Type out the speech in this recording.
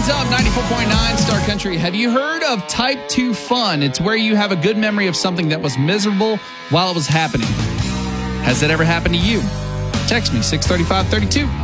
What's up, 94.9 Star Country. Have you heard of Type 2 fun? It's where you have a good memory of something that was miserable while it was happening. Has that ever happened to you? Text me, 63532.